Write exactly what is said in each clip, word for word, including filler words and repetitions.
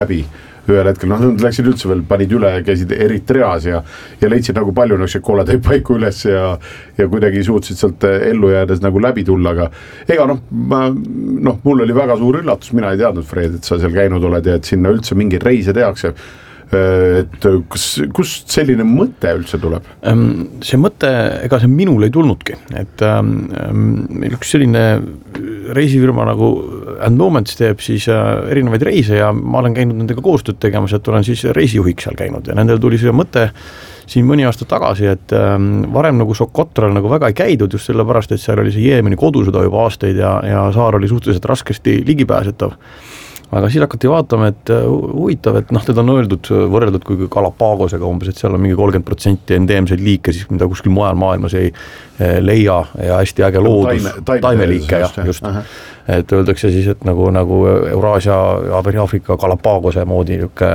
läbi ühel hetkel, noh nad läksid üldse veel, panid üle, käisid Eritreas ja, ja leidsid nagu palju nõkseid koledaid paiku üles ja, ja kuidagi suutsid sealt ellu jäädes nagu läbi tulla, aga ega noh, ma, noh, mul oli väga suur üllatus, mina ei teadnud, Fred, et sa seal käinud oled ja et sinna üldse mingeid reise tehakse. Et kus, kust selline mõte üldse tuleb? See mõte, ega see minul ei tulnudki, et meil üks selline reisifirma nagu And Moments teeb siis erinevaid reise ja ma olen käinud nendega koostööd tegemas, et olen siis reisijuhiks seal käinud ja nendel tuli see mõte siin mõni aasta tagasi, et varem nagu Sokotral nagu väga ei käidud just sellepärast, et seal oli see Jeemeni kodusõda juba aastaid ja, ja saar oli suhteliselt raskesti ligipääsetav. Aga siis hakati vaatama, et huvitav, et noh, teda on öeldud, võrreldud kui Galapagosega umbes, et seal on mingi kolmkümmend protsenti endeemseid liike, siis mida kuskil mujal maailmas ei leia ja hästi äge loodus, taime, taimeliike, jah, just. Et öeldakse siis, et nagu, nagu Euraasia, Aafrika, Galapagose moodi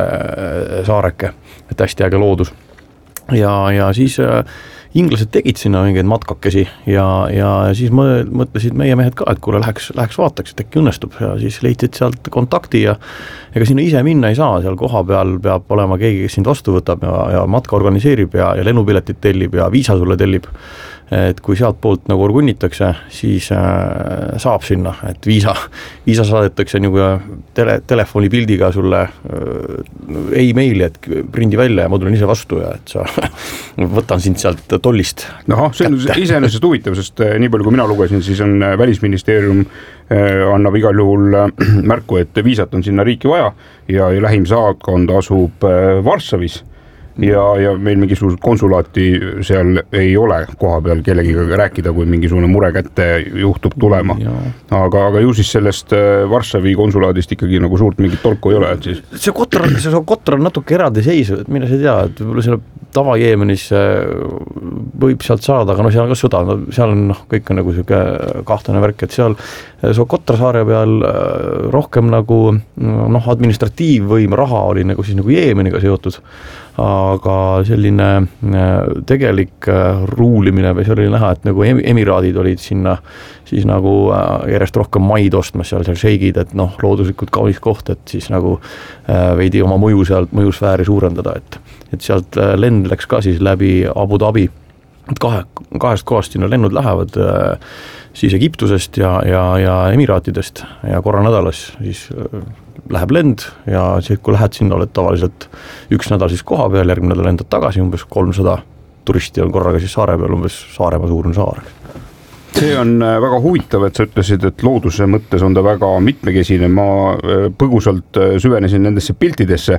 saareke, et hästi äge loodus. Ja, ja siis inglased tegid sinna mingeid matkakesi ja, ja siis mõtlesid meie mehed ka, et kuule läheks, läheks vaataks, et äkki õnnestub ja siis leidsid sealt kontakti ja ega sinna ise minna ei saa, seal koha peal peab olema keegi, kes sind vastu võtab ja, ja matka organiseerib ja, ja lennupiletit tellib ja viisa sulle tellib. Et kui sealt poolt nagu orgunnitakse, siis äh, saab sinna, et viisa, viisa saadetakse nagu tele, telefoni pildiga sulle äh, ei meili, et prindi välja ja ma tulen ise vastu ja et sa võtan sind sealt tollist. Aha, see on iseenesest huvitav, sest nii palju kui mina lugesin, siis on Välisministeerium äh, annab igal juhul äh, märku, et viisat on sinna riiki vaja ja, ja lähim saatkond asub äh, Varssavis. Ja, ja meil mingisugust konsulaati seal ei ole koha peal kellegiga rääkida, kui mingisugune mure kätte juhtub tulema. Aga, aga ju siis sellest Varssavi konsulaadist ikkagi nagu suurt mingit tolku ei ole. Et siis... See Kotor, see Kotor on natuke eraldi seisu, et mine sa tea, et võib-olla selle tava Jeemenis võib sealt saada, aga no seal on ka sõda, no, seal on no, kõik on nagu siuke kahtlane värk, et seal Sokotra saare peal rohkem nagu noh, administratiivvõim raha oli nagu siis nagu Jeemeniga seotud, aga selline tegelik ruulimine või see oli näha, et nagu emiraadid olid sinna siis nagu järjest rohkem maid ostmas seal, seal šeigid, et noh, looduslikult kaunis koht, et siis nagu veidi oma mõju sealt, mõjusfääri suurendada, et, et sealt lend läks ka siis läbi Abu Dhabi, et kahe, kahest kohast sinna lennud lähevad siis Egiptusest ja, ja, ja emiraatidest ja korra nädalas siis läheb lend ja siis, kui lähed sinna, oled tavaliselt üks nädal siis koha peal, järgmine nädal lendad tagasi, umbes kolmsada turisti on korraga siis saare peal, umbes Saaremaa suurune saar. See on väga huvitav, et sa ütlesid, et looduse mõttes on ta väga mitmekesine. Ma põgusalt süvenesin nendesse piltidesse,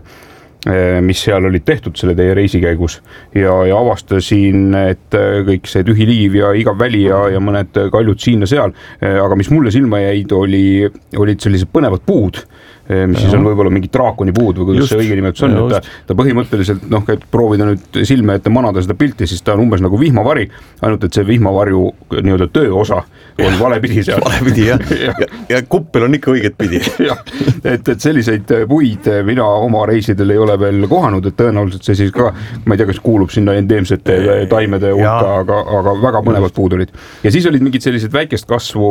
mis seal olid tehtud selle teie reisi käigus ja, ja avastasin, et kõik see tühi liiv ja igav väli ja, ja mõned kaljud siin ja seal, aga mis mulle silma jäid, oli, olid sellised põnevad puud, mis siis on võib-olla mingi draakoni puud või kuidas just, see õige nimetus on, et ta, ta põhimõtteliselt, noh, et proovida nüüd silme ette manada seda pilti, siis ta on umbes nagu vihmavari, ainult et see vihmavarju nii-öelda tööosa on valepidi seal. Valepidi, jah. ja, ja, ja kuppel on ikka õiget pidi. ja, et, et selliseid puid mina oma reisidel ei ole veel kohanud, et tõenäoliselt see siis ka, ma ei tea, kas kuulub sinna endeemsete taimede hulka, aga, aga väga põnevad puud olid. Ja siis olid mingid sellised väikest kasvu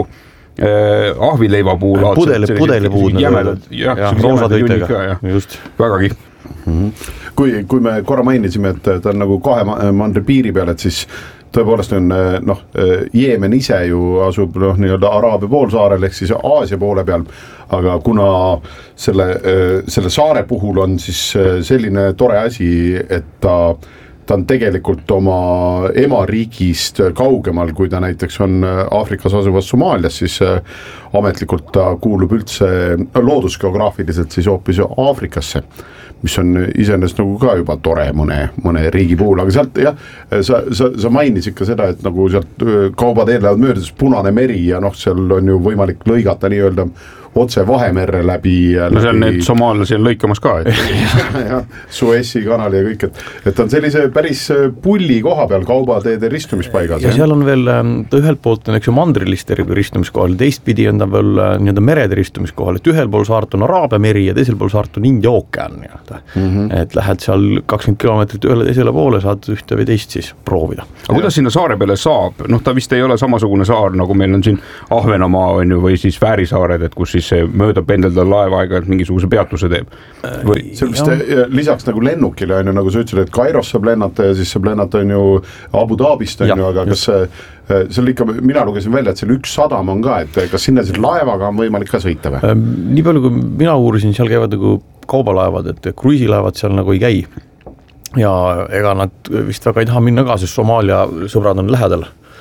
Äh, ahvileivapuu pudeli, pudelipuud jämedad, jah, jah roosatöitega, just vägagi. Mm-hmm. Kui, kui me korra mainisime, et ta on nagu kahe mandri piiri peal, et siis tõepoolest on noh, Jeemen ise ju asub noh, nii-öelda Araabia poolsaarel ehk siis Aasia poole peal, aga kuna selle, selle saare puhul on siis selline tore asi, et ta ta on tegelikult oma emariigist kaugemal, kui ta näiteks on Aafrikas asuvas Somaalias, siis ametlikult ta kuulub üldse loodusgeograafiliselt siis hoopis Aafrikasse, mis on iseenesest nagu ka juba tore mõne, mõne riigi puhul, aga sealt jah, sa, sa, sa mainisid ka seda, et nagu sealt kaubad eelnevad möödas Punane meri ja noh, seal on ju võimalik lõigata nii-öelda otse Vahemerre läbi. No seal need somaallasi on lõikamas ka. Et... ja, Suessi kanal ja kõik, et, et on sellise päris pulli koha peal kaubateede ristumispaigas. Ja seal on veel, ta ühelt poolt on eks ju mandriliste ristumiskohal, teistpidi on ta tähendab veel nii-öelda mereteristumiskohal, et ühel pool saart on Araabia meri ja teisel pool saart on India ookean nii-öelda mm. -hmm. et lähed seal kakskümmend kilomeetrit ühele teisele poole, saad ühte või teist siis proovida. Aga kuidas sinna saare peale saab? Noh, ta vist ei ole samasugune saar, nagu meil on siin Ahvenamaa on ju, või siis Fäärisaared, et kus siis mööda pendelda laeva aega mingisuguse peatuse teeb. Või? See vist lisaks nagu lennukile on ju, nagu sa ütlesid, et Kairos saab lennata ja siis saab lennata on ju Abu Dhabist on ja, ju, aga kas see, see oli ikka, mina lugesin välja, et seal üks sadam on ka, et kas sinna siis laevaga on võimalik ka sõita või? Nii palju, kui mina uurisin, seal käivad nagu kaubalaevad, et kruiisilaevad seal nagu ei käi ja ega nad vist väga ei taha minna ka, sest Somaalia sõbrad on lähedal.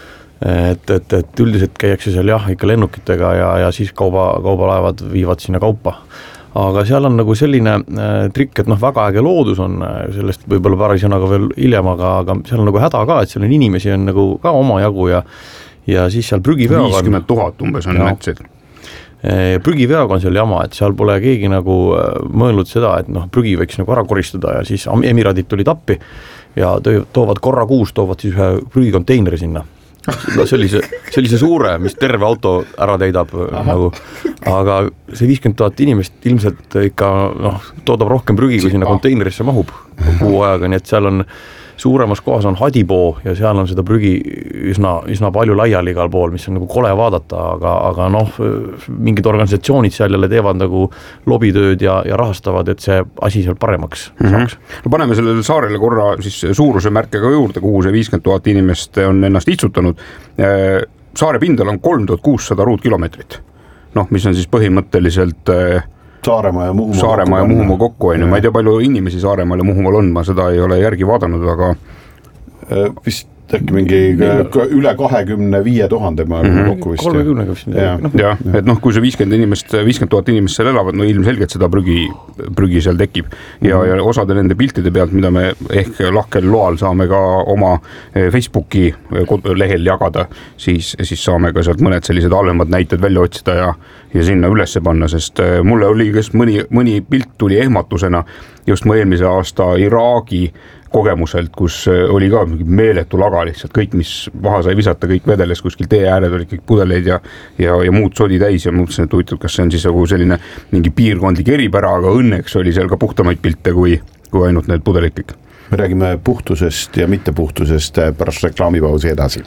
Et, et, et üldiselt käiakse seal jah, ikka lennukitega ja, ja siis kauba, kaubalaevad viivad sinna kaupa. Aga seal on nagu selline äh, trikk, et noh, väga äge loodus on, sellest võib-olla paari sõnaga veel hiljem, aga, aga seal on nagu häda ka, et seal on inimesi on nagu ka oma jagu ja, ja siis seal prügiveoga viiskümmend tuhat umbes on metsid. Prügiveoga on seal jama, et seal pole keegi nagu mõelnud seda, et noh, prügi võiks nagu ära koristada ja siis Emiraadid tulid appi ja toovad korra kuus, toovad siis ühe prügikonteineri sinna. No sellise, sellise suure, mis terve auto ära teidab nagu, aga see viiskümmend tuhat inimest ilmselt ikka noh, toodab rohkem prügi, kui sinna konteinerisse mahub kuu ajaga, nii et seal on suuremas kohas on Hadipoo ja seal on seda prügi üsna, üsna palju laiali igal pool, mis on nagu kole vaadata, aga, aga noh, mingid organisatsioonid seal jälle teevad nagu lobitööd ja, ja rahastavad, et see asi seal paremaks mm -hmm. saaks. No paneme sellele saarele korra siis suuruse märke ka juurde, kuhu see viiskümmend tuhat inimest on ennast itsutanud. Saare pindal on kolm tuhat kuussada ruutkilomeetrit, noh, mis on siis põhimõtteliselt Saaremaa ja Muhumaa Saaremaa ja Muhumaa kokku on ju, ma ei tea, palju inimesi Saaremaal ja Muhumaal on, ma seda ei ole järgi vaadanud, aga vist äkki mingi üle kahekümne viie tuhande ma mm -hmm. kokku vist. kolmekümnega vist. jah, ja, et noh, kui see viiskümmend inimest, viiskümmend tuhat inimest seal elavad, no ilmselgelt seda prügi, prügi seal tekib ja, mm -hmm. ja osade nende piltide pealt, mida me ehk lahkel loal saame ka oma Facebooki lehel jagada, siis, siis saame ka sealt mõned sellised halvemad näited välja otsida ja, ja sinna ülesse panna, sest mulle oli kas mõni, mõni pilt tuli ehmatusena just mu eelmise aasta Iraagi kogemuselt, kus oli ka meeletu laga lihtsalt, kõik, mis vaha sai visata, kõik vedeles kuskil tee ääred, olid kõik pudeleid ja, ja, ja muud sodi täis ja mõtlesin, et huvitav, kas see on siis nagu selline mingi piirkondlik eripära, aga õnneks oli seal ka puhtamaid pilte kui, kui ainult need pudelid kõik. Me räägime puhtusest ja mittepuhtusest pärast reklaamipausi edasi.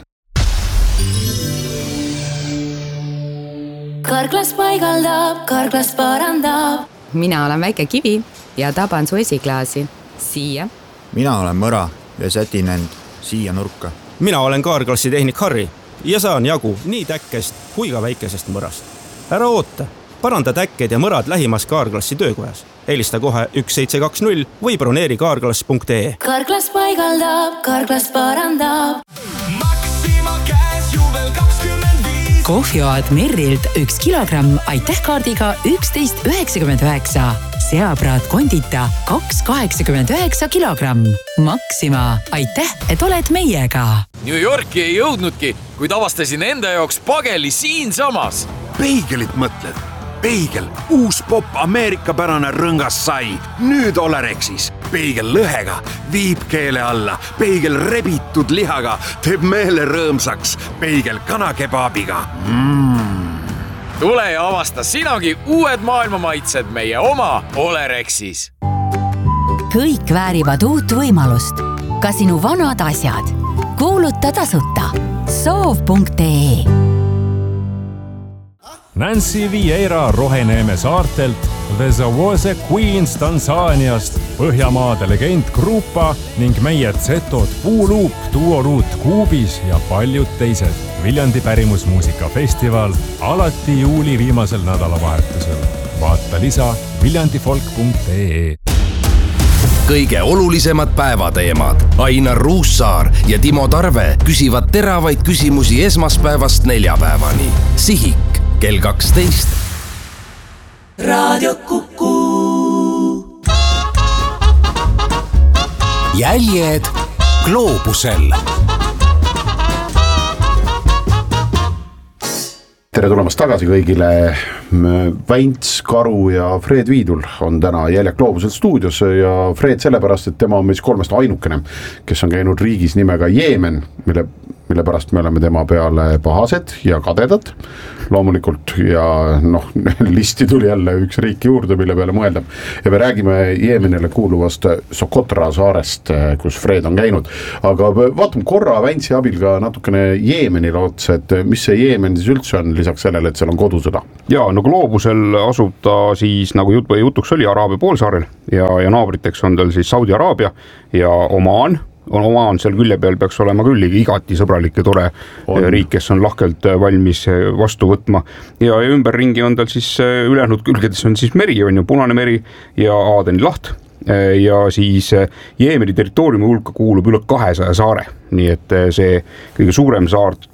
Karklas paigaldab, Karklas parandab. Mina olen väike kivi ja taban su esiklaasi. Siia. Mina olen mõra ja sätin end siia nurka. Mina olen Kaarklassi tehnik Harri ja saan jagu nii täkkest kui ka väikesest mõrast. Ära oota, paranda täkked ja mõrad lähimas Kaarklassi töökojas. Helista kohe üks seitse kaks null või broneeri kaarklass punkt ee. Karklas paigaldab, Karklas parandab. Maxima käes juvel kakskümmend viis. Kohvioad Merrilt üks kilogramm aitäh kaardiga üksteist üheksakümmend üheksa. Seapraad kondita kaks kaheksakümmend üheksa kilogramm. Maxima, aitäh, et oled meiega. New Yorki ei jõudnudki, kuid avastasin enda jaoks pageli siin samas. Peigelit mõtled? Peigel, uus pop ameerikapärane rõngas sai. Nüüd Olerexis. Peigel lõhega, viib keele alla. Peigel rebitud lihaga, teeb meele rõõmsaks. Peigel kanakebaabiga. Mm. Tule ja avasta sinagi uued maailmamaitsed meie oma Olerexis. Kõik väärivad uut võimalust. Ka sinu vanad asjad. Kuuluta tasuta. soov punkt ee. Nancy Vieira Roheneeme saartelt, The Zawose Queens Tansaaniast, Põhjamaade legend Grupa ning meie Zetod Puuluup, Duoruut Kuubis ja paljud teised. Viljandi pärimusmuusikafestival alati juuli viimasel nädalavahetusel. Vaata lisa viljandifolk punkt ee. Kõige olulisemad päevateemad. Ainar Ruussaar ja Timo Tarve küsivad teravaid küsimusi esmaspäevast neljapäevani. Sihik kell kaksteist. Raadio Kuku. Jäljed gloobusel. Tere tulemast tagasi kõigile. Väints, Karu ja Fred Viidul on täna Jäljed gloobusel stuudios ja Fred sellepärast, et tema on meis kolmest ainukene, kes on käinud riigis nimega Jeemen, mille mille pärast me oleme tema peale pahased ja kadedad loomulikult ja noh, listi tuli jälle üks riik juurde, mille peale mõeldab ja me räägime Jeemenile kuuluvast Socotra saarest, kus Fred on käinud, aga vaatame korra Väntsi abil ka natukene Jeemenile otsa, et mis see Jeemen siis üldse on lisaks sellele, et seal on kodusõda? Ja no gloobusel asub ta siis nagu jut- või jutuks oli Araabia poolsaarel ja, ja naabriteks on tal siis Saudi Araabia ja Omaan, on Omaan seal külje peal peaks olema küll igati sõbralik ja tore on. Riik, kes on lahkelt valmis vastu võtma ja, ja ümberringi on tal siis ülejäänud külgedes on siis meri, on ju Punane meri ja Aadeni laht ja siis Jeemeni territooriumi hulka kuulub üle kahesaja saare, nii et see kõige suurem saart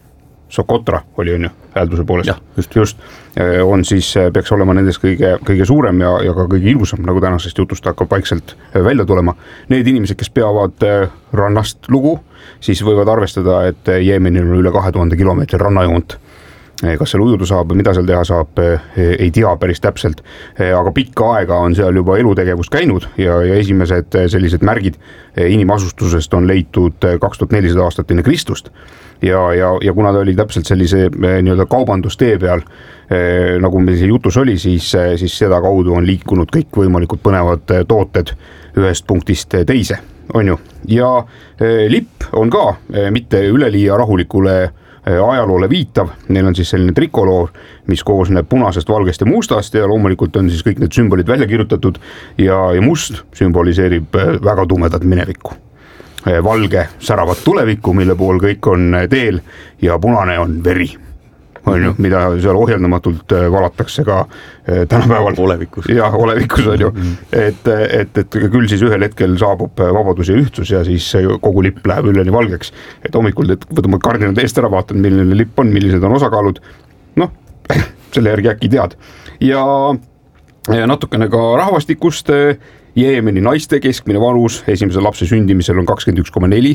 Socotra oli on ju häälduse poolest, ja, just, just on siis, peaks olema nendes kõige, kõige suurem ja, ja ka kõige ilusam, nagu tänasest jutust hakkab vaikselt välja tulema. Need inimesed, kes peavad rannast lugu, siis võivad arvestada, et Jeemenil on üle kahe tuhande kilomeetri rannajoont. Kas seal ujuda saab või mida seal teha saab, ei tea päris täpselt, aga pikka aega on seal juba elutegevus käinud ja, ja esimesed sellised märgid inimasustusest on leitud kaks tuhat nelisada aastat enne Kristust. Ja, ja, ja kuna ta oli täpselt sellise nii-öelda kaubandustee peal, nagu meil see jutus oli, siis, siis seda kaudu on liikunud kõik võimalikud põnevad tooted ühest punktist teise, on ju. Ja lipp on ka mitte üleliia rahulikule ajaloole viitav, neil on siis selline trikoloor, mis koosneb punasest, valgest ja mustast ja loomulikult on siis kõik need sümbolid välja kirjutatud ja, ja must sümboliseerib väga tumedat minevikku. Valge säravat tulevikku, mille pool kõik on teel ja punane on veri, on ju, mida seal ohjeldamatult valatakse ka tänapäeval. Olevikus. Ja, olevikus on ju, et, et, et küll siis ühel hetkel saabub vabadus ja ühtsus ja siis kogu lipp läheb üleni valgeks. Et hommikul võtame kardinad eest ära, vaatad, milline lipp on, millised on osakaalud, noh, selle järgi äkki tead. Ja, ja natukene ka rahvastikust. Jeemeni naiste keskmine vanus esimese lapse sündimisel on kakskümmend üks koma neli.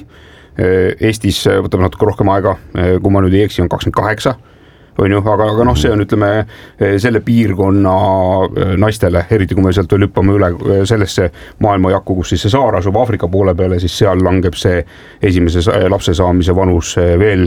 Eestis võtab natuke rohkem aega, kui ma nüüd ei eksi, on kakskümmend kaheksa. On ju, aga, aga noh, see on ütleme selle piirkonna naistele, eriti kui me sealt veel hüppame üle sellesse maailmajakku, kus siis see saar asub Aafrika poole peale, siis seal langeb see esimese lapse saamise vanus veel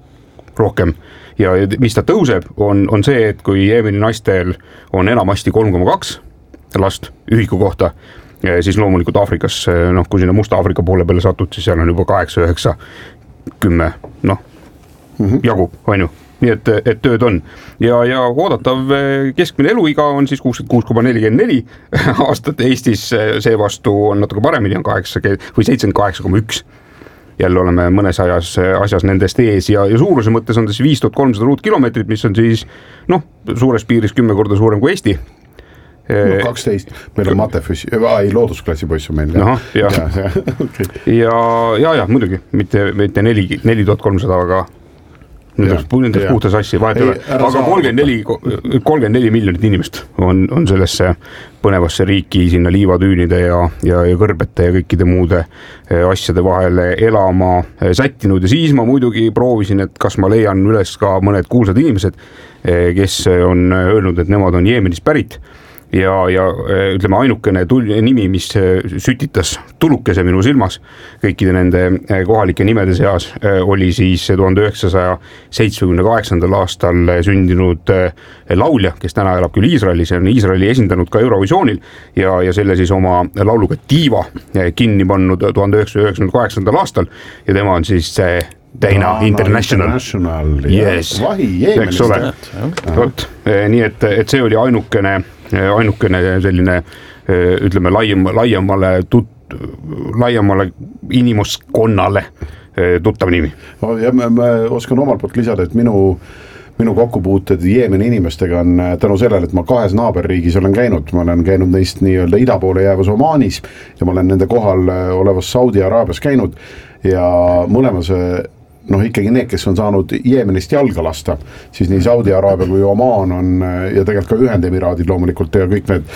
rohkem. Ja mis ta tõuseb, on, on see, et kui Jeemeni naistel on enamasti kolm koma kaks last ühiku kohta, siis loomulikult Aafrikas, noh, kui sinna Musta Aafrika poole peale satud, siis seal on juba kaheksa, üheksa, kümme, noh, mm-hmm. jagu, on ju. Nii et, et tööd on. Ja, ja oodatav keskmine eluiga on siis kuuskümmend kuus koma nelikümmend neli aastat, Eestis seevastu on natuke paremini, on kaheksa või seitsekümmend kaheksa koma üks. Jälle oleme mõnes ajas, asjas nendest ees ja, ja suuruse mõttes on siis viis tuhat kolmsada ruutkilomeetrit, mis on siis, noh, suures piiris kümme korda suurem kui Eesti. No, kaksteist, meil on matefüüsi, ei loodusklassi poiss on meil. Aha, ja, ja, ja, okay. ja, ja, ja muidugi, mitte, mitte neli, neli tuhat kolmsada, aga nendeks puhta sassi, vahet ei ole, aga kolmkümmend neli miljonit inimest on, on sellesse põnevasse riiki sinna liivatüünide ja, ja, ja kõrbete ja kõikide muude asjade vahele elama sättinud ja siis ma muidugi proovisin, et kas ma leian üles ka mõned kuulsad inimesed, kes on öelnud, et nemad on Jeemenist pärit. Ja, ja ütleme ainukene tul- nimi, mis sütitas tulukese minu silmas kõikide nende kohalike nimede seas, oli siis tuhande üheksasaja seitsmekümne kaheksandal aastal sündinud laulja, kes täna elab küll Iisraelis ja on Iisraeli esindanud ka Eurovisioonil ja, ja selle siis oma lauluga Diva kinni pannud tuhande üheksasaja üheksakümne kaheksandal aastal ja tema on siis see Dana no, International, International yes. Vahi Jeemenist. Vot, nii et, et see oli ainukene ainukene selline, ütleme, laiem, laiemale, tut, laiemale inimuskonnale tuttav nimi. Ja ma, ma oskan omalt poolt lisada, et minu, minu kokkupuuted Jeemeni inimestega on tänu sellele, et ma kahes naaberriigis olen käinud. Ma olen käinud neist nii-öelda ida poole jäävas Omaanis ja ma olen nende kohal olevas Saudi Araabias käinud ja mõlemas noh, ikkagi need, kes on saanud Jeemenist jalga lasta, siis nii Saudi Araabia kui Omaan on ja tegelikult ka Ühendemiraadid loomulikult ja kõik need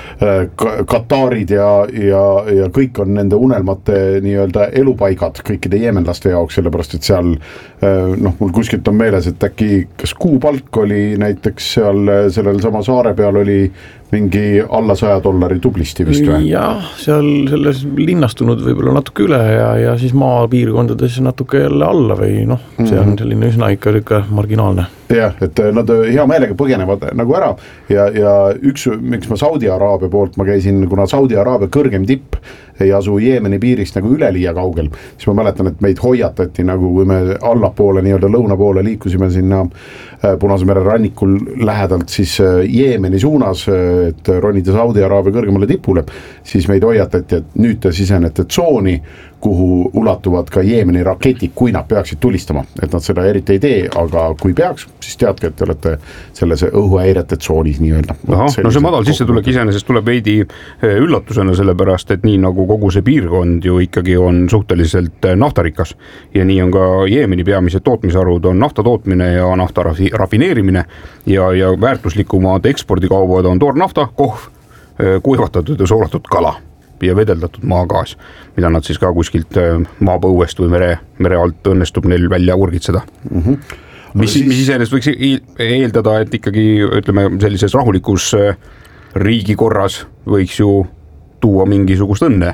Katarid ja, ja, ja kõik on nende unelmate nii-öelda elupaigad kõikide jeemenlaste jaoks, sellepärast et seal noh, mul kuskilt on meeles, et äkki kas kuupalk oli näiteks seal sellel sama saare peal oli mingi alla saja dollari tublisti vist või? jah, seal selles linnastunud võib-olla natuke üle ja, ja siis maapiirkondades natuke jälle alla või noh, see on selline üsna ikka niisugune marginaalne. jah, et nad hea meelega põgenevad nagu ära ja, ja üks, miks ma Saudi Araabia poolt ma käisin, kuna Saudi Araabia kõrgem tipp ei asu Jeemeni piirist nagu üleliia kaugel, siis ma mäletan, et meid hoiatati nagu, kui me allapoole nii-öelda lõuna poole liikusime sinna Punase mere rannikul lähedalt siis Jeemeni suunas, et ronida Saudi Araabia kõrgemale tipule, siis meid hoiatati, et nüüd te sisenete tsooni, kuhu ulatuvad ka Jeemeni raketid, kui nad peaksid tulistama, et nad seda eriti ei tee, aga kui peaks, siis teadke, et te olete selles õhuhäirete tsoonis nii-öelda. Aha, no see madal sissetulek iseenesest tuleb veidi üllatusena, sellepärast, et nii nagu kogu see piirkond ju ikkagi on suhteliselt naftarikas ja nii on ka Jeemeni peamised tootmisarvud on nafta tootmine ja nafta rafineerimine ja, ja väärtuslikumad ekspordikaubad on toornafta, kohv, kuivatatud ja soolatud kala ja vedeldatud maagaas, mida nad siis ka kuskilt maapõuest või mere, mere alt õnnestub neil välja urgitseda. Mm-hmm. Mis, siis... mis iseenesest võiks eeldada, et ikkagi ütleme sellises rahulikus riigikorras võiks ju tuua mingisugust õnne.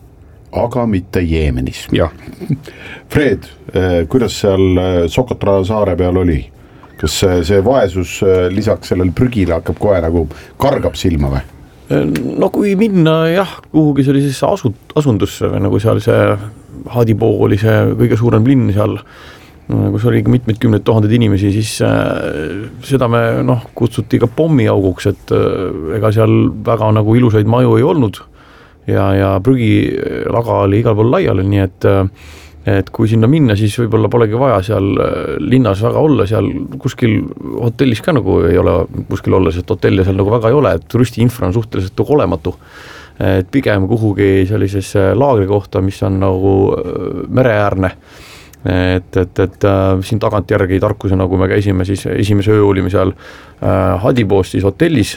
Aga mitte Jeemenis. Jah. Fred, kuidas seal Socotra saare peal oli? Kas see vaesus lisaks sellele prügile hakkab kohe nagu kargab silma või? No kui minna jah, kuhugi sellisesse asut, asundusse või nagu seal see Hadipoo oli see kõige suurem linn seal, kus oli mitmed kümned tuhanded inimesi, siis seda me noh, kutsuti ka pommiauguks, et ega seal väga nagu ilusaid maju ei olnud ja, ja prügilaga oli igal pool laiali, nii et et kui sinna minna, siis võib-olla polegi vaja seal linnas väga olla, seal kuskil hotellis ka nagu ei ole kuskil olla, sest hotelle seal nagu väga ei ole, et turisti infra on suhteliselt nagu olematu. Et pigem kuhugi sellisesse laagri kohta, mis on nagu mereäärne, et, et, et siin tagant järgi tarkuse, nagu me käisime, siis esimese öö olime seal Hadipoos siis hotellis,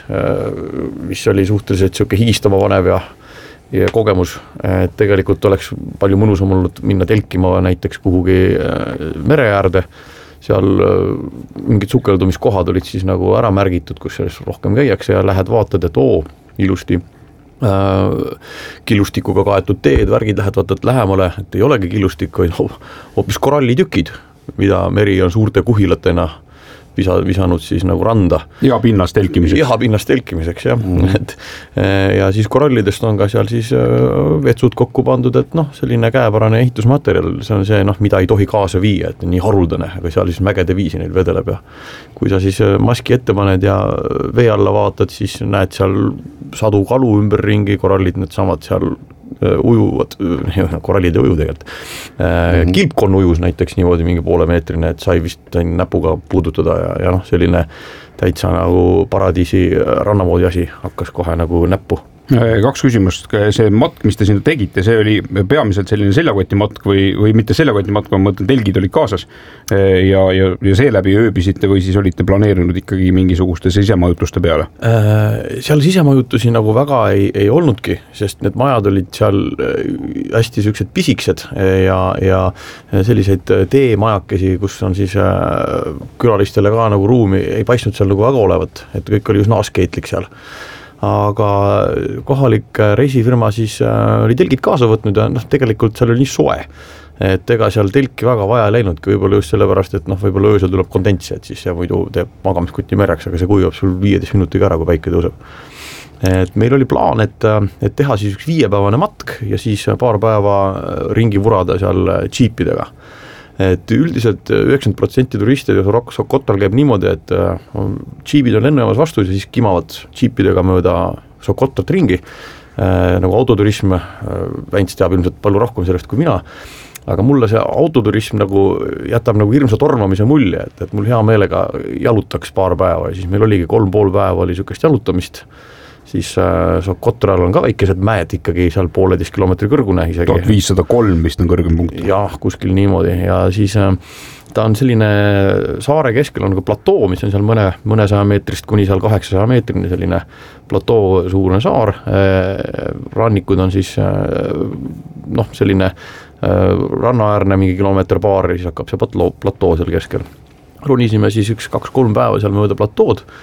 mis oli suhteliselt siuke higistama vanev ja ja kogemus, et tegelikult oleks palju mõnusam olnud minna telkima näiteks kuhugi mere äärde, seal mingid sukeldumiskohad olid siis nagu ära märgitud, kus selles rohkem käiakse ja lähed vaatad, et oo, ilusti äh, killustikuga kaetud teed, värgid lähed vaatad lähemale, et ei olegi killustik, vaid hoopis korallitükid, mida meri on suurte kuhilatena visa, visanud siis nagu randa. Ja pinnast telkimiseks. Ja pinnast telkimiseks, jah. Mm. Et, ja siis korallidest on ka seal siis vetsud kokku pandud, et noh, selline käepärane ehitusmaterjal, see on see, noh, mida ei tohi kaasa viia, et nii haruldane, aga seal siis mägede viisi neil vedeleb ja kui sa siis maski ette paned ja vee alla vaatad, siis näed seal sadu kalu ümberringi, korallid need samad seal ujuvad, korallid ei uju tegelikult. Mm-hmm. Kilpkon ujus näiteks niimoodi mingi poole meetrine, et sai vist näpuga puudutada ja, ja noh, selline täitsa nagu paradiisi rannamoodi asi hakkas kohe nagu näppu. Kaks küsimust, see matk, mis te sinna tegite, see oli peamiselt selline seljakoti matk või, või mitte seljakoti matk, ma mõtlen, telgid olid kaasas ja, ja, ja seeläbi ööbisite või siis olite planeerinud ikkagi mingisuguste sisemajutuste peale? Seal sisemajutusi nagu väga ei, ei olnudki, sest need majad olid seal hästi sellised pisiksed ja, ja selliseid teemajakesi, kus on siis külalistele ka nagu ruumi, ei paistnud seal nagu väga olevat, et kõik oli üsna askeetlik seal. Aga kohalik reisifirma siis oli telgid kaasa võtnud ja noh, tegelikult seal oli nii soe, et ega seal telki väga vaja ei läinudki, võib-olla just sellepärast, et noh, võib-olla öösel tuleb kondents, et siis see muidu teeb magamiskutti mereks, aga see kuivab sul viieteist minutiga ära, kui päike tõuseb. Et meil oli plaan, et, et teha siis üks viiepäevane matk ja siis paar päeva ringi vurada seal džiipidega. Et üldiselt üheksakümmend protsenti turiste Socotal käib niimoodi, et džiibid on lennujaamas vastu ja siis kimavad džiipidega mööda Socotat ringi, nagu autoturism, Väints teab ilmselt palju rohkem sellest kui mina, aga mulle see autoturism nagu jätab nagu hirmsa tormamise mulje, et, et mul hea meelega jalutaks paar päeva ja siis meil oligi kolm pool päeva oli sükest jalutamist, siis Socotral on ka väikesed mäed ikkagi seal pooleteist kilomeetri kõrgune isegi. tuhat viissada kolm vist on kõrgem punkt. Jah, kuskil niimoodi ja siis ta on selline saare keskel on nagu platoo, mis on seal mõne, mõne saja meetrist kuni seal kaheksasaja meetrini selline platoo suurune saar. Rannikud on siis noh, selline rannaäärne mingi kilomeeter paar ja siis hakkab see platoo, platoo seal keskel. Runisime siis üks, kaks, kolm päeva seal mööda platood.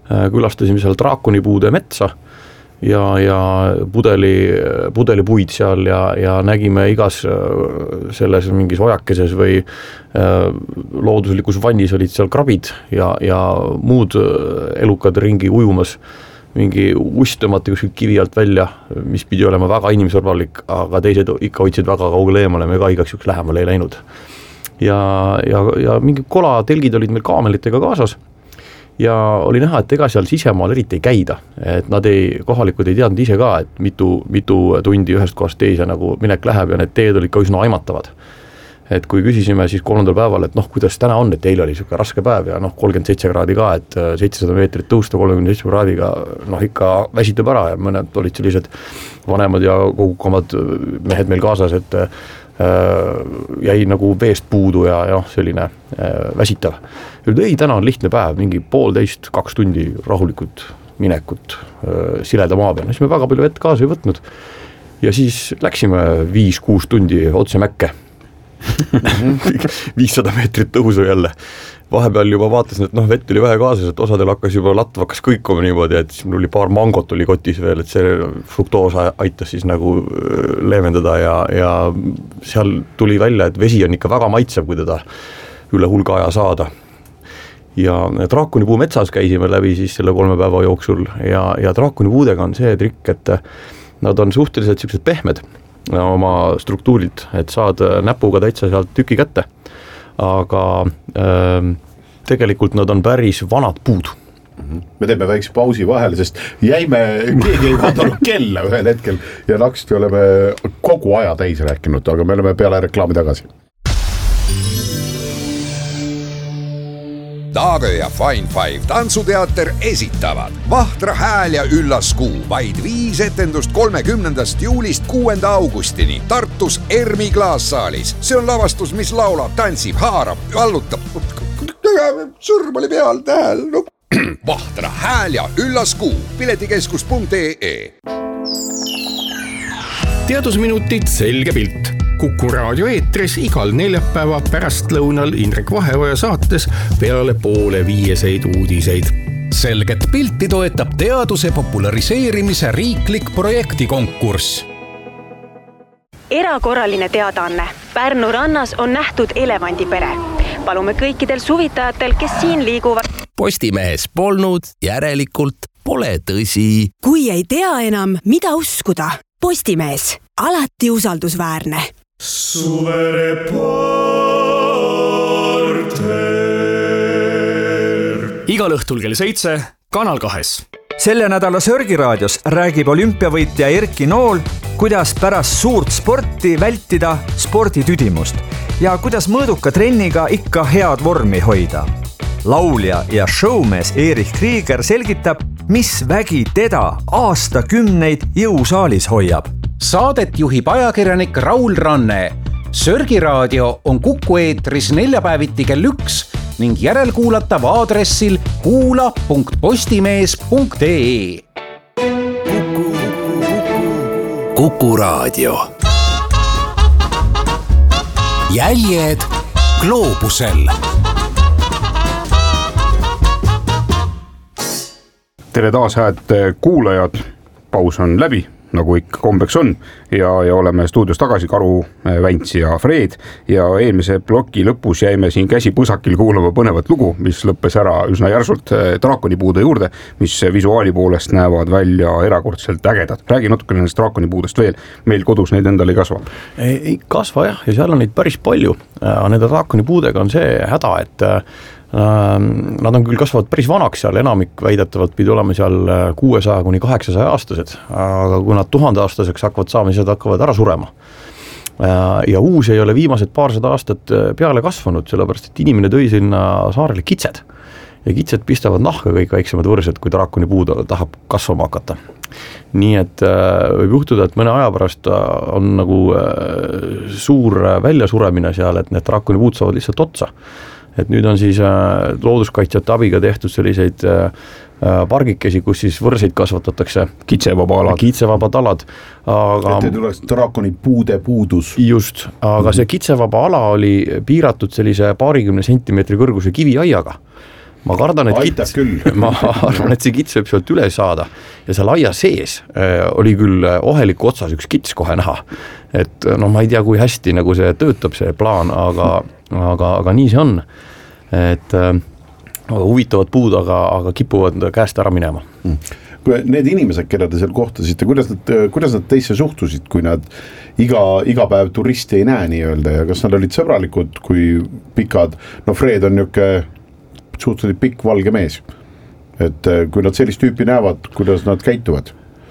külastasime seal draakonipuude metsa ja, ja pudeli, pudelipuid seal ja, ja nägime igas selles mingis ojakeses või looduslikus vannis olid seal krabid ja, ja muud elukad ringi ujumas, mingi ust tõmmati kuskilt kivi alt välja, mis pidi olema väga inimsõbralik, aga teised ikka hoidsid väga kaugele eemale, me ka igaks juks lähemale ei läinud. Ja, ja, ja mingi kolatelgid olid meil kaamelitega kaasas ja oli näha, et ega seal sisemaal eriti ei käida, et nad ei, kohalikud ei teadnud ise ka, et mitu, mitu tundi ühest kohast teise nagu minek läheb ja need teed olid ka üsna aimatavad. Et kui küsisime siis kolmandal päeval, et noh, kuidas täna on, et eile oli siuke raske päev ja noh, kolmkümmend seitse kraadi ka, et seitsesada meetrit tõusta kolmekümne seitsme kraadiga, noh ikka väsitab ära ja mõned olid sellised vanemad ja kogukamad mehed meil kaasas, et äh, jäi nagu veest puudu ja, ja noh, selline äh, väsitav. Ei, täna on lihtne päev, mingi poolteist, kaks tundi rahulikult minekut äh, sileda maa peal, siis me väga palju vett kaasa ei võtnud ja siis läksime viis-kuus tundi otse mäkke. viissada meetrit tõusu jälle. Vahepeal juba vaatasin, et noh, vett oli vähe kaasas, et osadel hakkas juba latv hakkas kõikuma niimoodi, et siis mul oli paar mangot oli kotis veel, et see fruktoos aitas siis nagu leevendada ja, ja seal tuli välja, et vesi on ikka väga maitsev, kui teda üle hulga aja saada. Ja draakonipuu metsas käisime läbi siis selle kolme päeva jooksul ja, ja draakonipuudega on see trikk, et nad on suhteliselt siuksed pehmed oma struktuurilt, et saad näpuga täitsa sealt tüki kätte, aga äh, tegelikult nad on päris vanad puud. Me teeme väikse pausi vahele, sest jäime, keegi ei vaadanud kella ühel hetkel ja naksti oleme kogu aja täis rääkinud, aga me oleme peale reklaami tagasi. Taagö ja Fine Five tantsuteater esitavad Vahtra hääl ja üllas kuu, vaid viis etendust kolmekümnendast juulist kuuenda augustini Tartus Ermi klaassaalis. See on lavastus, mis laulab, tantsib, haarab, vallutab. Sõrm oli peal, tähel. No. Vahtra hääl ja üllas kuu, piletikeskus punkt ee. Teadusminutid selge pilt. Kuku raadio eetris igal neljapäeva pärastlõunal Indrek Vaheoja saates peale poole viieseid uudiseid. Selget pilti toetab teaduse populariseerimise riiklik projektikonkurss. Erakorraline teadaanne. Pärnu rannas on nähtud elevandipere. Palume kõikidel suvitajatel, kes siin liiguvad. Postimehes polnud, järelikult pole tõsi. Kui ei tea enam, mida uskuda, Postimees, alati usaldusväärne. Suvereporter. Igal õhtul kell seitse, Kanal kahes. Selle nädala Sörgiraadios räägib olümpiavõitja Erki Nool, kuidas pärast suurt sporti vältida sporditüdimust ja kuidas mõõduka trenniga ikka head vormi hoida. Laulja ja showmees Erich Krieger selgitab, mis vägi teda aastakümneid jõusaalis hoiab. Saadet juhib ajakirjanik Raul Ranne. Sörgiraadio on Kuku eetris neljapäeviti kell üks ning järelkuulatav aadressil kuula punkt postimees punkt ee. Kuku raadio. Jäljed gloobusel. Tere taas, hääd kuulajad. Paus on läbi, nagu ikka kombeks on ja, ja oleme stuudios tagasi Karu, Vänts ja Fred ja eelmise ploki lõpus jäime siin käsi põsakil kuulama põnevat lugu, mis lõppes ära üsna järsult draakonipuude juurde, mis visuaali poolest näevad välja erakordselt ägedad. Räägi natuke nendest draakonipuudest veel, meil kodus neid endal ei kasva. Ei, ei kasva jah, ja seal on neid päris palju. Nende draakonipuudega on see häda, et nad on küll kasvavad päris vanaks seal, enamik väidetavalt pidi olema seal kuuesaja kuni kaheksasaja aastased, aga kui nad tuhande aastaseks hakkavad saama, siis nad hakkavad ära surema. Ja uus ei ole viimased paarsada aastat peale kasvanud, sellepärast et inimene tõi sinna saarele kitsed. Ja kitsed pistavad nahka kõik väiksemad võrsed, kui draakonipuud tahab kasvama hakata. Nii et võib juhtuda, et mõne aja pärast on nagu suur väljasuremine seal, et need draakonipuud saavad lihtsalt otsa. Et nüüd on siis looduskaitsjate abiga tehtud selliseid pargikesi, kus siis võrseid kasvatatakse. Kitsevaba alad. Kitsevabad alad. Aga, et ei tuleks draakonipuude puudus. Just, aga mm-hmm. see kitsevaba ala oli piiratud sellise paarikümne sentimeetri kõrguse kiviaiaga. ma kardan, et kits, ma arvan, et see kits võib sealt üle saada ja seal aia sees äh, oli küll oheliku otsas üks kits kohe näha. Et noh, ma ei tea, kui hästi nagu see töötab, see plaan, aga, aga, aga nii see on. Et äh, huvitavad puud, aga, aga kipuvad käest ära minema. Kui need inimesed, keda te seal kohtasite, kuidas nad, kuidas nad teisse suhtusid, kui nad iga, iga päev turisti ei näe nii öelda ja kas nad olid sõbralikud, kui pikad, no Fred on niuke suhteliselt pikk valge mees, et kui nad sellist tüüpi näevad, kuidas nad käituvad?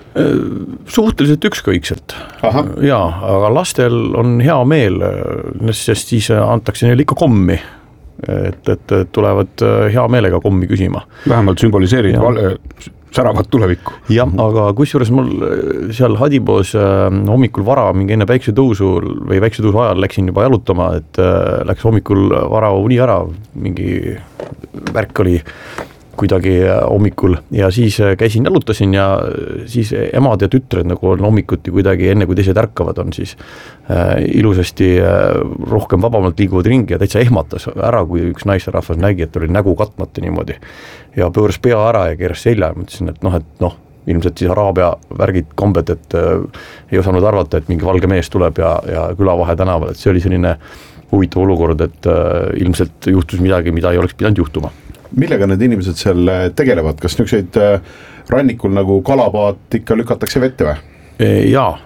Suhteliselt ükskõikselt. Jaa, aga lastel on hea meel, sest siis antakse neile ikka kommi, et, et tulevad hea meelega kommi küsima. Vähemalt sümboliseerid vale, säravat tulevikku. Jah, aga kusjuures mul seal Hadipoos hommikul vara mingi enne päiksetõusu või päiksetõusu ajal läksin juba jalutama, et läks hommikul vara uni ära, mingi värk oli kuidagi hommikul ja siis käisin jalutasin ja siis emad ja tütred nagu on hommikuti kuidagi enne kui teised ärkavad on siis äh, ilusasti äh, rohkem vabamalt liiguvad ringi ja täitsa ehmatas ära, kui üks naisterahvas nägi, et oli nägu katmata niimoodi ja pööras pea ära ja keeras selja ja mõtlesin, et noh, et noh, ilmselt siis araabia värgid kombed, et äh, ei osanud arvata, et mingi valge mees tuleb ja, ja külavahe tänaval, et see oli selline huvitav olukord, et äh, ilmselt juhtus midagi, mida ei oleks pidanud juhtuma. Millega need inimesed seal tegelevad? Kas niisuguseid rannikul nagu kalapaat ikka lükatakse vette või? Jaa,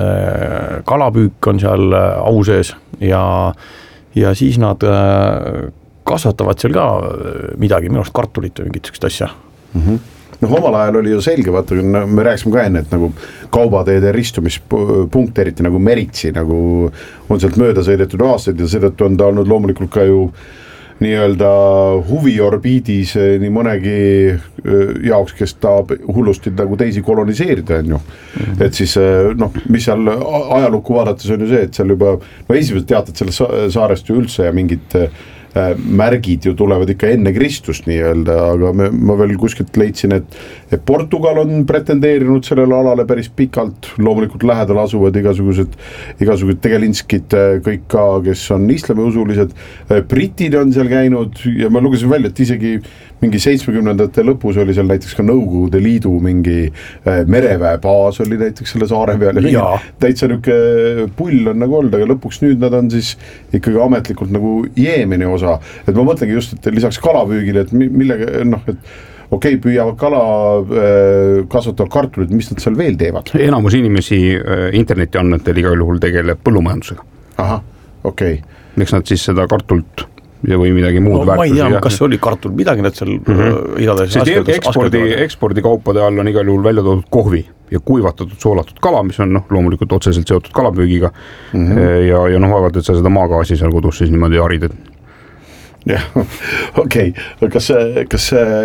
kalapüük on seal au sees ja, ja siis nad kasvatavad seal ka midagi, minu arust kartulit või mingit sellist asja. Mm-hmm. No omal ajal oli ju selge, vaata, me rääkisime ka enne, et nagu kaubateede ristumispunkt, eriti nagu Meritsi, nagu on sealt mööda sõidetud aastaid ja seetõttu on ta olnud loomulikult ka ju nii-öelda huviorbiidis nii mõnegi jaoks, kes tahab hullusti nagu teisi koloniseerida, on ju. Mm-hmm. Et siis, noh, mis seal ajalukku vaadates on ju see, et seal juba, no esimesed teatad sellest saarest ju üldse ja mingid märgid ju tulevad ikka enne Kristust nii-öelda, aga me, ma veel kuskilt leidsin, et, et Portugal on pretendeerinud sellele alale päris pikalt, loomulikult lähedal asuvad igasugused, igasugused tegelinskid kõik ka, kes on islamiusulised, britid on seal käinud ja ma lugesin välja, et isegi mingi seitsmekümnendate lõpus oli seal näiteks ka Nõukogude Liidu mingi mereväebaas oli näiteks selle saare peal ja täitsa niuke pull on nagu olnud, aga lõpuks nüüd nad on siis ikkagi ametlikult nagu Jeemeni osa, et ma mõtlengi just, et lisaks kalapüügile, et millega, noh, et okei, okay, püüavad kala, kasvatavad kartulit, mis nad seal veel teevad? Enamus inimesi interneti andmetel igal juhul tegeleb põllumajandusega. Aha, okei. Okay. Miks nad siis seda kartult ja või midagi muud no, väärtusi. Ma ei tea, kas oli kartul, midagi nad seal mm-hmm. idades askeldas. Ekspordi, ekspordikaupade all on igal juhul välja toodud kohvi ja kuivatatud soolatud kala, mis on noh, loomulikult otseselt seotud kalapüügiga mm-hmm. ja, ja noh, vaevalt, et sa seda maagaasi seal kodus siis niimoodi harid, et jah, okei, okay. kas see, kas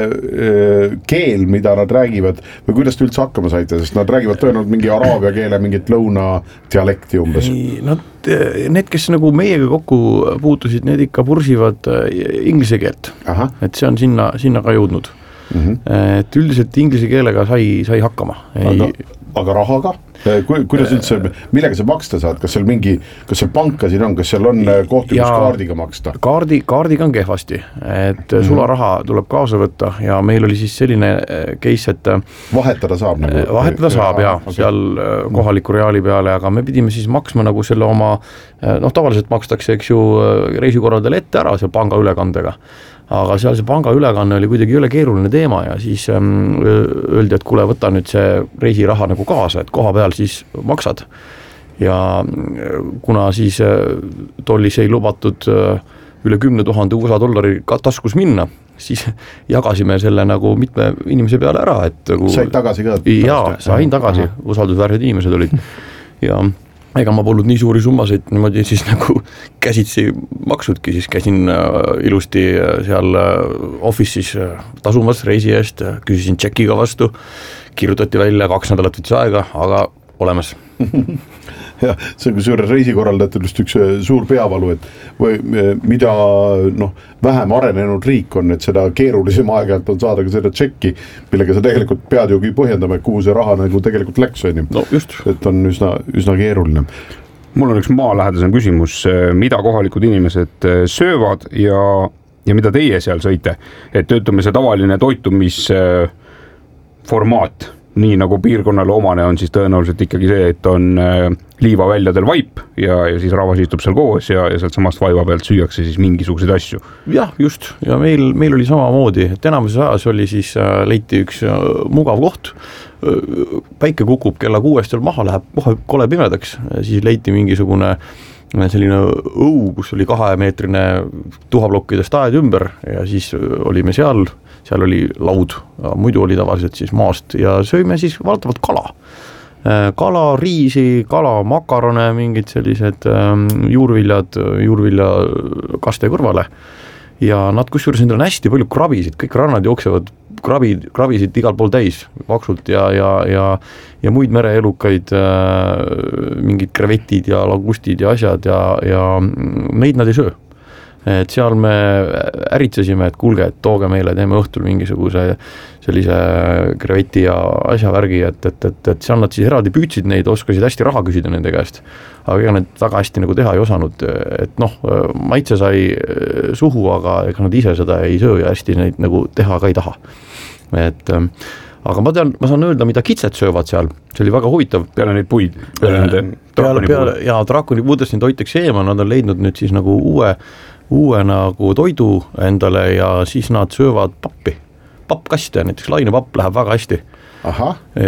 see keel, mida nad räägivad või kuidas te üldse hakkama saite, sest nad räägivad tõenäoliselt mingi araabia keele, mingit lõuna dialekti umbes. Nad, need, kes nagu meiega kokku puutusid, need ikka pursivad inglise keelt. Aha. Et see on sinna, sinna ka jõudnud. Mm-hmm. Et üldiselt inglise keelega sai, sai hakkama. Aga, aga rahaga? Ku, kuidas üldse, millega sa maksta saad, kas seal mingi, kas seal panka siin on, kas seal on kohti, kus kaardiga maksta? Kaardi, kaardiga on kehvasti, et mm-hmm. sularaha tuleb kaasa võtta ja meil oli siis selline case, et vahetada saab nagu? Vahetada saab ja, okay. Seal kohaliku reaali peale, aga me pidime siis maksma nagu selle oma, noh tavaliselt makstakse, eks ju, reisikorraldajale ette ära seal panga ülekandega. Aga seal see panga ülekanne oli kuidagi üle keeruline teema ja siis ähm, öeldi, et kuule, võta nüüd see reisiraha nagu kaasa, et koha peal siis maksad. Ja kuna siis tollis ei lubatud üle kümne tuhande U S A dollari taskus minna, siis jagasime selle nagu mitme inimese peale ära. Et nagu, said tagasi ka? Jaa, sain tagasi, usaldusväärsed inimesed olid ja ega ma polnud nii suuri summasid niimoodi siis nagu käsitsi maksudki, siis käisin ilusti seal office'is tasumas reisi eest, küsisin tšekiga vastu, kirjutati välja kaks nädalat võttis aega, aga olemas. Ja see on kusjuures reisikorraldatud just üks suur peavalu, et või mida noh, vähem arenenud riik on, et seda keerulisem aeg-ajalt on saada ka seda tšekki, millega sa tegelikult pead ju põhjendama, et kuhu see raha nagu tegelikult läks, on ju. No just. Et on üsna, üsna keeruline. Mul on üks maalähedasem küsimus, mida kohalikud inimesed söövad ja ja mida teie seal sõite, et ütleme see tavaline toitumisformaat, nii nagu piirkonnale omane on, siis tõenäoliselt ikkagi see, et on liivaväljadel vaip ja, ja siis rahvas istub seal koos ja, ja sealt samast vaiva pealt süüakse siis mingisuguseid asju. Jah, just, ja meil, meil oli samamoodi, et enamuses ajas oli siis, leiti üks mugav koht, päike kukub kella kuuest seal maha, läheb kohe kole pimedaks, siis leiti mingisugune selline õu, kus oli kahemeetrine tuhaplokkidest aed ümber ja siis olime seal, seal oli laud, muidu oli tavaliselt siis maast ja sõime siis valdavalt kala. Kala, riisi, kala, makarone, mingid sellised juurviljad, juurvilja kaste kõrvale ja nad kusjuures nendel on hästi palju krabisid, kõik rannad jooksevad krabid, krabisid igal pool täis vaksult ja, ja, ja, ja muid mereelukaid, mingid krevetid ja langustid ja asjad ja, ja neid nad ei söö. Et seal me äritsesime, et kuulge, et tooge meile, teeme õhtul mingisuguse sellise kreveti ja asja värgi, et, et, et, et seal nad siis eraldi püütsid neid, oskasid hästi raha küsida nende käest. Aga ega need väga hästi nagu teha ei osanud, et noh, maitse sai suhu, aga ega nad ise seda ei söö ja hästi neid nagu teha ka ei taha. Et aga ma tean, ma saan öelda, mida kitsed söövad seal, see oli väga huvitav. Peale neid puid, peale nende peale, peale, ja draakoni puudest neid hoiteks eemal, nad on leidnud nüüd siis nagu uue uue nagu toidu endale ja siis nad söövad pappi, pappkaste, näiteks lainepapp läheb väga hästi. Aha.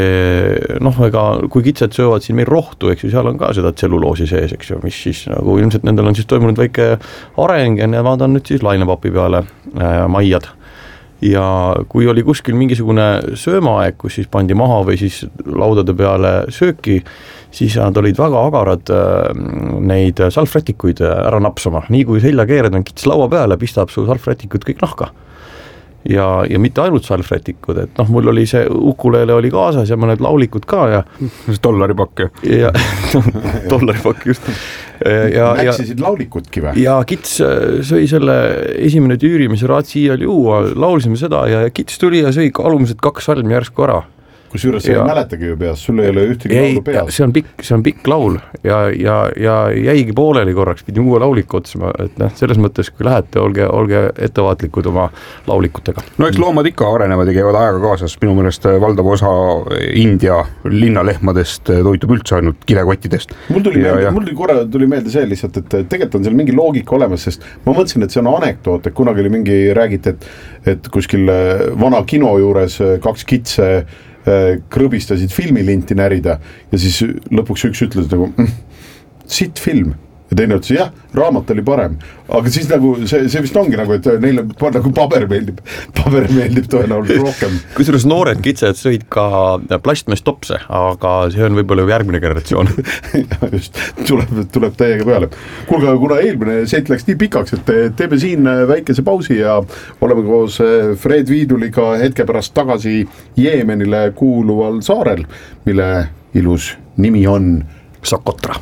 Noh, ega kui kitsed söövad siin meil rohtu, eks ju, seal on ka seda tselluloosi sees, eks ju, mis siis nagu ilmselt nendel on siis toimunud väike areng ja nemad on nüüd siis lainepapi peale äh, maiad. Ja kui oli kuskil mingisugune söömaaeg, kus siis pandi maha või siis laudade peale sööki, siis nad olid väga agarad neid salvrätikuid ära napsama. Nii kui selja keered on kits laua peale, pistab su salvrätikud kõik nahka. Ja, ja mitte ainult salvrätikud, et noh, mul oli see ukulele oli kaasas ja mõned laulikud ka ja dollaripakk ja dollaripakk just ja, näksisid laulikudki või? Ja kits sõi selle esimene tüüri, mis raatsi iial juua, laulsime seda ja kits tuli ja sõi alumised kaks salmi järsku ära. Kusjuures sa ei mäletagi ju peas, sul ei ole ühtegi ei, laulu peas. See on pikk, see on pikk laul ja, ja, ja jäigi pooleli korraks, pidi uue lauliku otsima, et noh, selles mõttes, kui lähete, olge, olge ettevaatlikud oma laulikutega. No eks loomad ikka arenevad ja käivad ajaga kaasas, minu meelest valdav osa India linnalehmadest toitub üldse ainult kilekottidest. Mul tuli, ja, meelde, ja... mul tuli korra tuli meelde see lihtsalt, et tegelikult on seal mingi loogika olemas, sest ma mõtlesin, et see on anekdoot, et kunagi oli mingi räägiti, et, et kuskil vana kino juures kaks kitse krõbistasid filmilinti närida ja siis lõpuks üks ütles nagu mm, sitt film ja teine ütles jah, raamat oli parem, aga siis nagu see, see vist ongi nagu, et neile nagu paber meeldib, paber meeldib tõenäoliselt rohkem. Kusjuures noored kitsed sõid ka plastmestopse, aga see on võib-olla järgmine generatsioon. Just, tuleb, tuleb täiega peale. Kuulge, kuna eelmine seit läks nii pikaks, et teeme siin väikese pausi ja oleme koos Fred Viiduliga hetke pärast tagasi Jeemenile kuuluval saarel, mille ilus nimi on Socotra.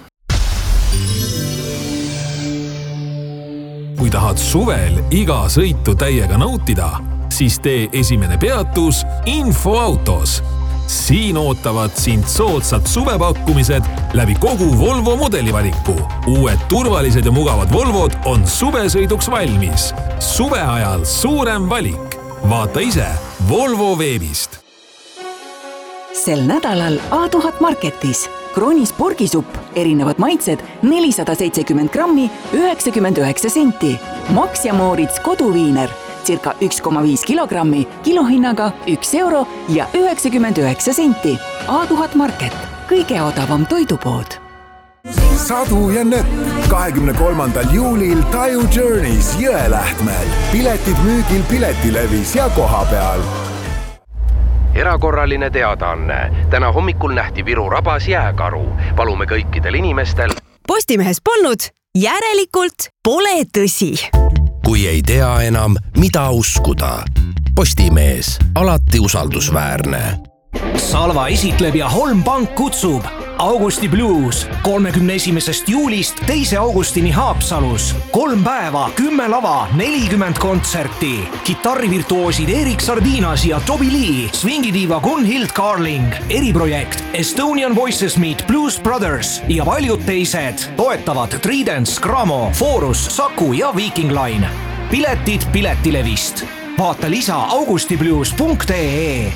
Kui tahad suvel iga sõitu täiega nautida, siis tee esimene peatus Infoautos. Siin ootavad sind soodsad suvepakkumised läbi kogu Volvo modelivaliku. Uued turvalised ja mugavad Volvod on suvesõiduks valmis. Suve ajal suurem valik. Vaata ise Volvo veebist. Sel nädalal A tuhat Marketis. Kroonis porgisupp, erinevad maitsed, nelisada seitsekümmend grammi, üheksakümmend üheksa senti. Max ja Moritz koduviiner, circa üks koma viis kilogrammi, kilohinnaga üks euro ja üheksakümmend üheksa senti. A tuhat Market, kõige odavam toidupood. Sadu ja nöpp. kahekümne kolmandal juulil Taju Journeys Jõelähtmel. Piletid müügil Piletilevis ja koha peal. Erakorraline teadaanne. Täna hommikul nähti Viru rabas jääkaru. Palume kõikidel inimestel. Postimehes polnud, järelikult pole tõsi. Kui ei tea enam, mida uskuda. Postimees, alati usaldusväärne. Salva esitleb ja Holm Pank kutsub Augusti Blues kolmekümne esimesest juulist teise augustini Haapsalus. Kolm päeva, kümme lava, nelikümmend kontserti. Kitarrivirtuoosid Erik Sardinas ja Toby Lee, swingidiiva Gunhild Carling, eriprojekt Estonian Voices Meet Blues Brothers ja paljud teised toetavad Tridents, Gramo, Forus, Saku ja Viking Line. piletid Piletilevist. Vaata lisa augustiblues punkt ee.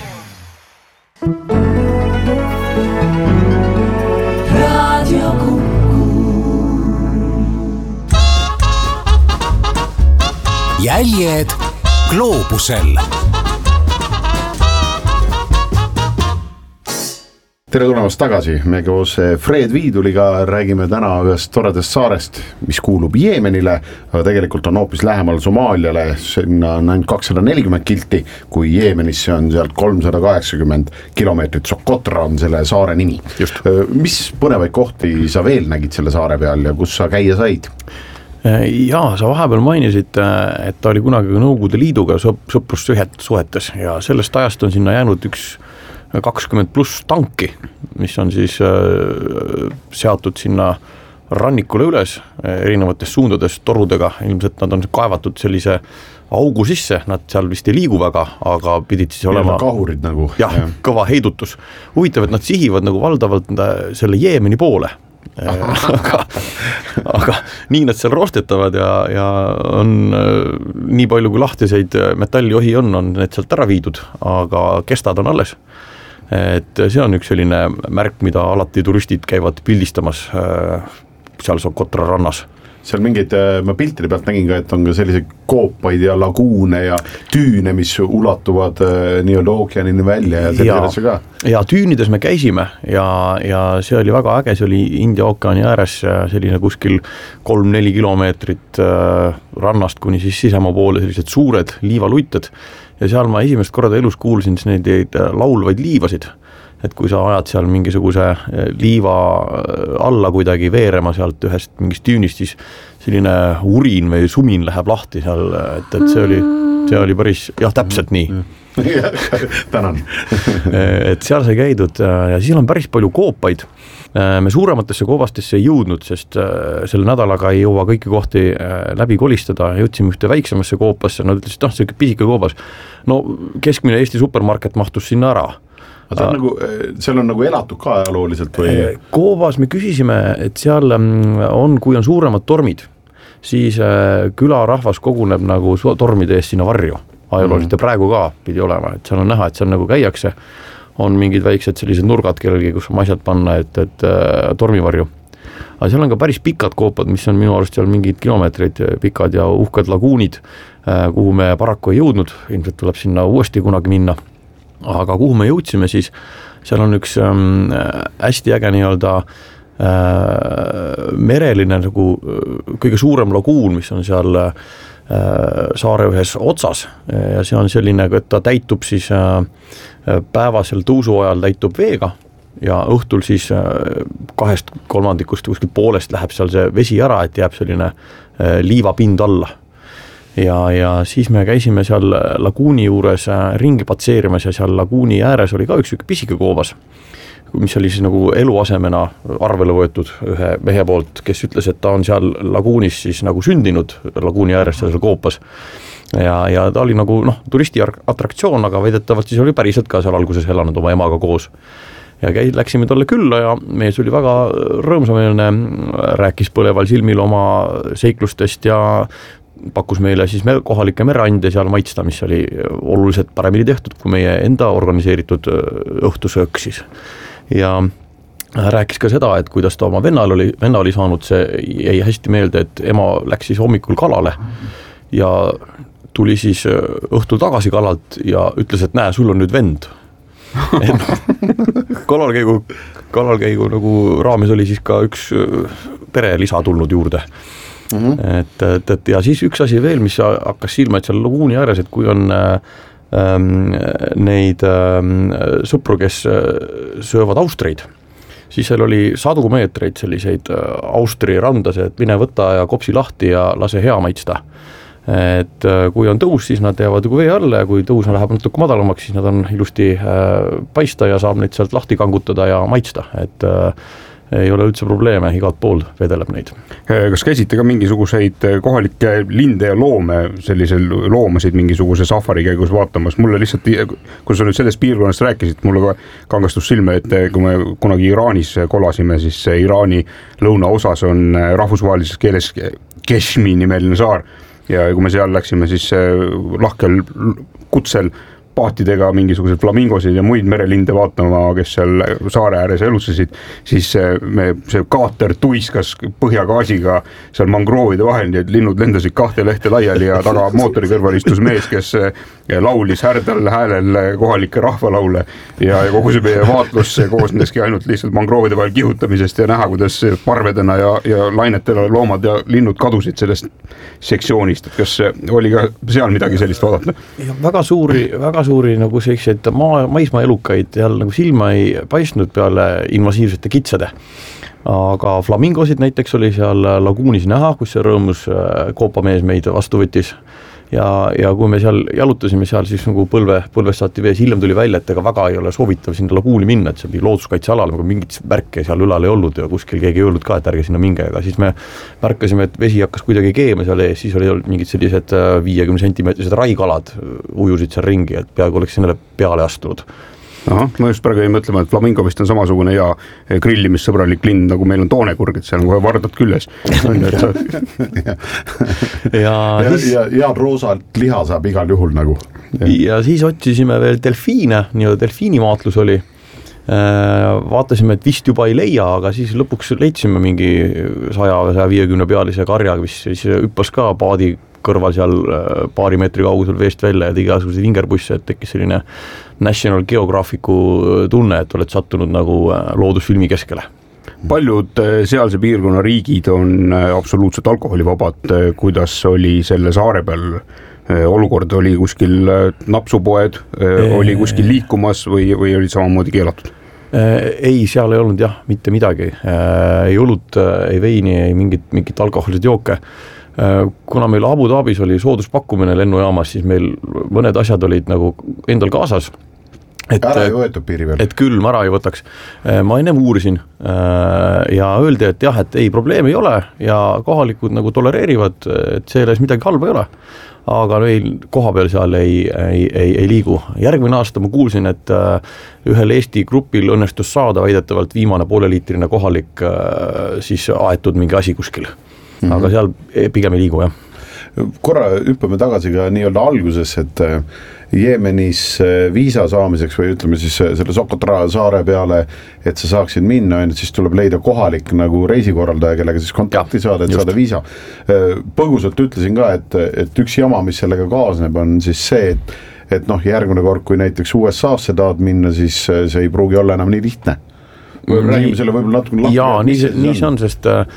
Radio jäljed gloobusel. Tere tulemast tagasi, me koos Fred Viiduliga räägime täna ühest toredast saarest, mis kuulub Jeemenile, aga tegelikult on hoopis lähemal Somaaliale, sinna on ainult kakssada nelikümmend kilti, kui Jeemenisse on sealt kolmsada kaheksakümmend kilomeetrit. Socotra on selle saare nimi. Just. Mis põnevaid kohti sa veel nägid selle saare peal ja kus sa käia said? Jaa, sa vahepeal mainisid, et ta oli kunagi Nõukogude Liiduga sõprussuhetes ja sellest ajast on sinna jäänud üks kakskümmend pluss tanki, mis on siis äh, seatud sinna rannikule üles erinevates suundades torudega, ilmselt nad on kaevatud sellise augu sisse, nad seal vist ei liigu väga, aga pidid siis olema kahurid nagu. Jah, ja. Kõva heidutus. Huvitav, et nad sihivad nagu valdavalt selle Jeemeni poole. aga, aga nii nad seal rostetavad ja, ja on nii palju kui lahtiseid metalliohi on, on need sealt ära viidud, aga kestad on alles. Et see on üks selline märk, mida alati turistid käivad pildistamas seal Socotra rannas. Seal mingeid, ma piltide pealt nägin ka, et on ka selliseid koopaid ja laguune ja tüüne, mis ulatuvad nii-öelda ookeanini välja ja sellised ka. Ja tüünides me käisime ja, ja see oli väga äge, see oli India ookeani ääres selline kuskil kolm-neli kilomeetrit rannast kuni siis sisemaa poole sellised suured liivaluited ja seal ma esimest korda elus kuulsin neid laulvaid liivasid. Et kui sa ajad seal mingisuguse liiva alla kuidagi veerema sealt ühest mingist tüünist, siis selline urin või sumin läheb lahti seal, et, et see oli, see oli päris, jah, täpselt nii. Tänan. Et seal sai käidud ja siis on päris palju koopaid. Me suurematesse koobastesse ei jõudnud, sest selle nädalaga ei jõua kõiki kohti läbi kolistada. Jõudsime ühte väiksemasse koopasse, nad ütlesid, et see on pisike koobas. No keskmine Eesti supermarket mahtus sinna ära. Aga on nagu, seal on nagu elatud ka ajalooliselt või? Koobas me küsisime, et seal on, kui on suuremad tormid, siis külarahvas koguneb nagu tormide eest sinna varju. Ajalooliselt ja praegu ka pidi olema, et seal on näha, et seal nagu käiakse. On mingid väiksed sellised nurgad kellelgi, kus on asjad panna, et, et tormivarju. Aga seal on ka päris pikad koopad, mis on minu arust seal mingid kilomeetrid pikad ja uhked laguunid, kuhu me paraku ei jõudnud. Ilmselt tuleb sinna uuesti kunagi minna. Aga kuhu me jõudsime siis, seal on üks ähm, hästi äge nii-öelda äh, mereline nagu kõige suurem laguun, mis on seal äh, saare ühes otsas ja see on selline, et ta täitub siis äh, päevasel tõusu ajal täitub veega ja õhtul siis äh, kahest kolmandikust kuskil poolest läheb seal see vesi ära, et jääb selline äh, liivapind alla. Ja, ja siis me käisime seal laguuni juures ringi patseerimas ja seal laguuni ääres oli ka üks pisike koobas, mis oli siis nagu eluasemena arvele võetud ühe mehe poolt, kes ütles, et ta on seal laguunis siis nagu sündinud laguuni ääres seal koopas. Ja, ja ta oli nagu noh, turisti atraktsioon, aga väidetavalt siis oli päriselt ka seal alguses elanud oma emaga koos. Ja käi, läksime talle külla ja mees oli väga rõõmsameelne, rääkis põleval silmil oma seiklustest ja pakkus meile siis kohalike mereande seal maitsta, mis oli oluliselt paremini tehtud kui meie enda organiseeritud õhtusöök siis. Ja rääkis ka seda, et kuidas ta oma vennal oli, venna oli saanud, see jäi hästi meelde, et ema läks siis hommikul kalale ja tuli siis õhtul tagasi kalalt ja ütles, et näe, sul on nüüd vend. kalalkäigu, kalalkäigu nagu raames oli siis ka üks pere lisa tulnud juurde. Mm-hmm. Et, et, et ja siis üks asi veel, mis hakkas silma, et seal laguuni ääres, et kui on ähm, neid ähm, sõpru, kes söövad austreid, siis seal oli sadu meetreid selliseid austri randase, et mine võta ja kopsi lahti ja lase hea maitsta. Et kui on tõus, siis nad jäävad vee alla ja kui tõus läheb natuke madalamaks, siis nad on ilusti äh, paista ja saab neid sealt lahti kangutada ja maitsta, et äh, ei ole üldse probleeme, igalt pool vedeleb neid. Kas käisite ka mingisuguseid kohalikke linde ja loome, sellisel loomasid mingisuguse safari käigus vaatamas? Mulle lihtsalt, kui sa nüüd sellest piirkonnast rääkisid, mulle ka kangastus silme, et kui me kunagi Iraanis kolasime, siis Iraani lõuna osas on rahvusvahelises keeles Keshmi nimeline saar ja kui me seal läksime siis lahkel kutsel paatidega mingisuguseid flamingosid ja muid merelinde vaatama, kes seal saare ääres elutsesid, siis me, see kaater tuiskas põhjagaasiga seal mangroovide vahel, nii et linnud lendasid kahte lehte laiali ja taga mootori kõrval istus mees, kes laulis härdal häälel kohalikke rahvalaule ja, ja kogu see meie vaatlus koosneski ainult lihtsalt mangroovide vahel kihutamisest ja näha, kuidas parvedena ja, ja lainetele loomad ja linnud kadusid sellest sektsioonist, et kas oli ka seal midagi sellist vaadata? Ja väga suuri, väga suuri nagu selliseid maa, maismaa elukaid jälle nagu silma ei paistnud peale invasiivsete kitsade. Aga flamingosid näiteks oli seal laguunis näha, kus see rõõmus koopamees meid vastu võttis. Ja, ja kui me seal jalutasime seal, siis nagu põlve, põlvest saati vees, hiljem tuli välja, et ega väga ei ole soovitav sinna laguuni minna, et see oli looduskaitsealal, aga mingit märke seal ülal ei olnud ja kuskil keegi ei öelnud ka, et ärge sinna minge, aga siis me märkasime, et vesi hakkas kuidagi keema seal ees, siis oli mingid sellised viiekümne sentimeetrised raikalad ujusid seal ringi, et peaaegu oleks sinna peale astunud. Aha, ma just praegu ei mõtlema, et flamingo vist on samasugune hea grillimissõbralik lind, nagu meil on toonekurg, et seal on kohe vardad küljes. ja, ja, ja, ja roosalt liha saab igal juhul nagu. Ja siis otsisime veel delfiine, nii-öelda delfiinimaatlus oli. Vaatasime, et vist juba ei leia, aga siis lõpuks leidsime mingi saja viiekümne pealise karja, mis siis hüppas ka paadi kõrval seal paari meetri kaugusel veest välja ja tegi igasuguse vingerbusse, et tekkis selline National Geographicu tunne, et oled sattunud nagu loodusfilmi keskele. Paljud sealse piirkonna riigid on absoluutselt alkoholivabad, kuidas oli selle saare peal olukord, oli kuskil napsupoed, oli kuskil liikumas või, või oli samamoodi keelatud? Ei, seal ei olnud jah, mitte midagi, ei õlut, ei veini, ei mingit, mingit alkoholised jooke. Kuna meil Abu Dhabis oli sooduspakkumine lennujaamas, siis meil mõned asjad olid nagu endal kaasas. Et, ära ei võetud piiri peal. Et küll ma ära ei võtaks. Ma ennem uurisin ja öeldi, et jah, et ei, probleem ei ole ja kohalikud nagu tolereerivad, et selles midagi halba ei ole. Aga meil koha peal seal ei, ei, ei, ei liigu. Järgmine aasta ma kuulsin, et ühel Eesti grupil õnnestus saada väidetavalt viimane pooleliitrine kohalik siis aetud mingi asi kuskil. Mm-hmm. Aga seal pigem ei liigu, jah. Korra hüppame tagasi ka nii-öelda alguses, et Jeemenis viisa saamiseks või ütleme siis selle Socotra saare peale, et sa saaksid minna, siis tuleb leida kohalik nagu reisikorraldaja, kellega siis kontakti saada, et just. Saada viisa. Põgusalt ütlesin ka, et, et üks jama, mis sellega kaasneb, on siis see, et, et noh, järgmine kord, kui näiteks U S A-sse tahad minna, siis see ei pruugi olla enam nii lihtne. Räägime selle võib-olla natuke lahti. Jaa, nii see, nii see on, sest äh,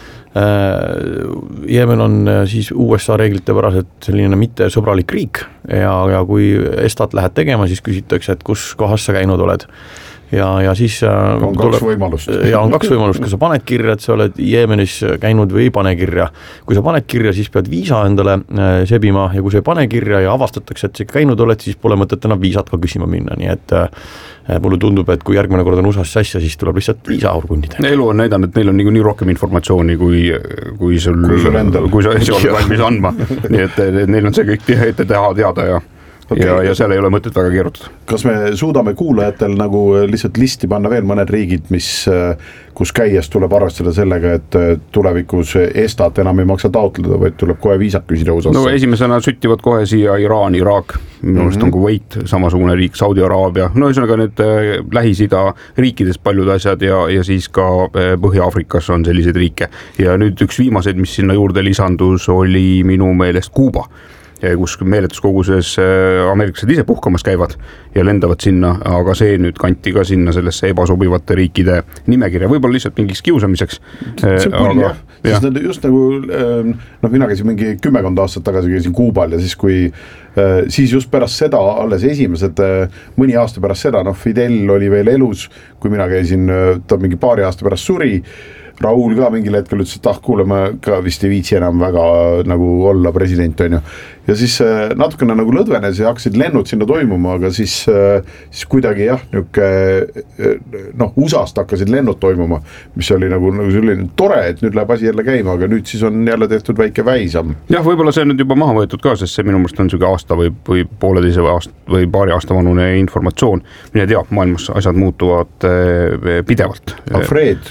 Jeemen on siis U S A reeglite päraselt selline mitte sõbralik riik ja, ja kui estat lähed tegema, siis küsitakse, et kus kohas sa käinud oled. Ja, ja siis on kaks tuleb, võimalust. Ja on kaks võimalust, kui sa paned kirja, et sa oled Jeemenis käinud või ei pane kirja. Kui sa paned kirja, siis pead viisa endale sebima ja kui sa ei pane kirja ja avastatakse, et sa käinud oled, siis pole mõtet enam viisat ka küsima minna, nii et mulle tundub, et kui järgmine kord on U S A-s asja, siis tuleb lihtsalt viisa aurkundida. Elu on näidanud, et neil on nii rohkem informatsiooni, kui, kui sul, kui sul endal, kui sa esi oled valmis andma. Nii et neil on see kõik ette teha teada ja, okay. ja, ja seal ei ole mõtet väga keerutada. Kas me suudame kuulajatel nagu lihtsalt listi panna veel mõned riigid, mis, kus käies tuleb arvestada sellega, et tulevikus estat enam ei maksa taotleda, vaid tuleb kohe viisat küsida U S A-sse? No esimesena süttivad kohe siia Iraan, Iraak, minu arust mm-hmm. on Kuwait, samasugune riik, Saudi Araabia, no ühesõnaga need Lähis-Ida riikides paljud asjad ja, ja siis ka Põhja-Afrikas on selliseid riike. Ja nüüd üks viimaseid, mis sinna juurde lisandus, oli minu meelest Kuuba, kus meeletus koguses ameeriklased ise puhkamas käivad ja lendavad sinna, aga see nüüd kanti ka sinna sellesse ebasobivate riikide nimekirja, võib-olla lihtsalt mingiks kiusamiseks. See pull jah, sest need just nagu, noh mina käisin mingi kümmekond aastat tagasi käisin Kuubal ja siis kui, siis just pärast seda, alles esimesed, mõni aasta pärast seda, noh Fidel oli veel elus, kui mina käisin, ta mingi paari aasta pärast suri, Raul ka mingil hetkel ütles, et ah, kuule, ma ka vist ei viitsi enam väga nagu olla president, on ju. Ja siis natukene nagu lõdvenes ja hakkasid lennud sinna toimuma, aga siis, siis kuidagi jah, niuke, noh, U S A-st hakkasid lennud toimuma, mis oli nagu, nagu selline tore, et nüüd läheb asi jälle käima, aga nüüd siis on jälle tehtud väike väisam. Jah, võib-olla see nüüd juba maha võetud ka, sest see minu mõelest on selline aasta või, või pooleteise või, aast, või paari aasta vanune informatsioon. Mine tea, maailmas asjad muutuvad pidevalt. Alfred,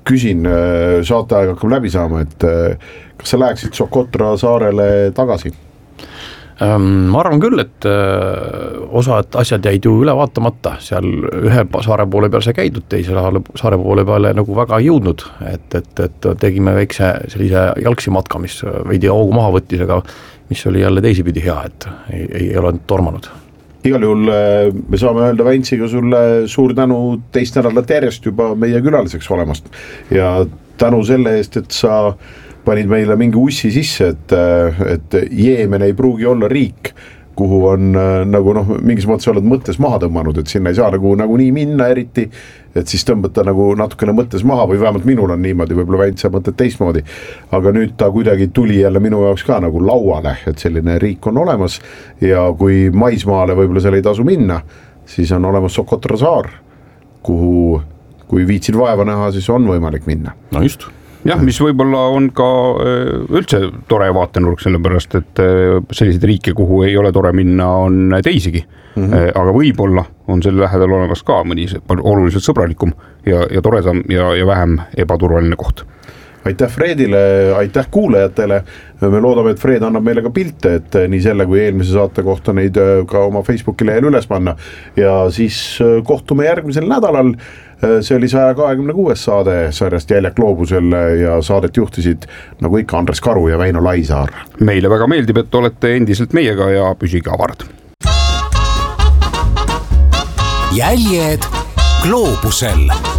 küsin, saateaeg hakkab läbi saama, et kas sa läheksid Socotra saarele tagasi? Ma arvan küll, et osad asjad jäid ju üle vaatamata, seal ühe saare poole peal sai käidud, teise saare poole peale nagu väga ei jõudnud, et, et, et tegime väikse sellise jalgsimatka, mis veidi hoogu maha võttis, aga mis oli jälle teisipidi hea, et ei, ei ole tormanud. Igal juhul me saame öelda Väntsiga sulle suur tänu teist nädalat järjest juba meie külaliseks olemast ja tänu selle eest, et sa panid meile mingi ussi sisse, et, et Jeemen ei pruugi olla riik, kuhu on nagu noh, mingis mõttes oled mõttes maha tõmmanud, et sinna ei saa nagu, nagu nii minna eriti, et siis tõmbata nagu natukene mõttes maha või vähemalt minul on niimoodi, võib-olla Vents sa mõtled teistmoodi, aga nüüd ta kuidagi tuli jälle minu jaoks ka nagu lauale, et selline riik on olemas ja kui maismaale võib-olla seal ei tasu minna, siis on olemas Socotra saar, kuhu kui viitsid vaeva näha, siis on võimalik minna. No just. Jah, mis võib-olla on ka üldse tore vaatenurk, sellepärast, et selliseid riike, kuhu ei ole tore minna, on teisigi. Mm-hmm. Aga võib-olla on selle lähedal olemas ka mõni oluliselt sõbralikum ja, ja toredam ja, ja vähem ebaturvaline koht. Aitäh Fredile, aitäh kuulajatele. Me loodame, et Fred annab meile ka pilte, et nii selle kui eelmise saate kohta neid ka oma Facebooki lehel üles panna. Ja siis kohtume järgmisel nädalal. See oli saja kahekümne kuues saade sarjast Jäljak gloobusel ja saadet juhtisid nagu ikka Andres Karu ja Väino Laisaar. Meile väga meeldib, et olete endiselt meiega ja püsige avarad. Jäljed gloobusel.